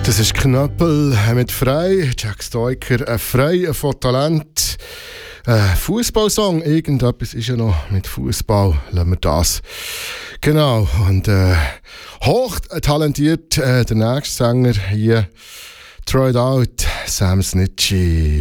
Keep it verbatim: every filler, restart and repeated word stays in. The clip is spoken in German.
Das ist Knöppel mit Frei. Jack Stoiker, ein Frei von Talent. Ein Fußballsong, irgendetwas ist ja noch mit Fußball. Lassen wir das. Genau. Und äh, hoch talentiert äh, der nächste Sänger hier. Throw It Out, Sam Snitchy.